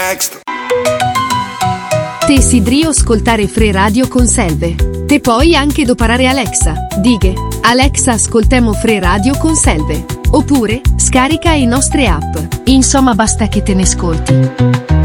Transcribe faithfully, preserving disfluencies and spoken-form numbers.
next. Te sidrio ascoltare Free Radio con Selve. Te puoi anche doparare Alexa. Dighe, Alexa ascoltemo Free Radio con Selve. Oppure, scarica i nostre app. Insomma basta che te ne ascolti.